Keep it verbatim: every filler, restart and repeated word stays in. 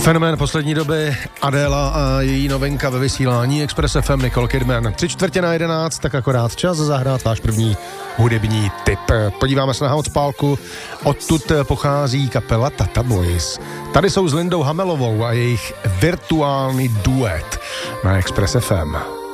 Fenomén poslední doby Adéla a její novinka ve vysílání Express F M Nicole Kidman. Tři čtvrtě na jedenáct, tak akorát čas zahrát váš první hudební tip. Podíváme se na Haucpálku, odtud pochází kapela Tata Boys. Tady jsou s Lindou Hamelovou a jejich virtuální duet na Express F M.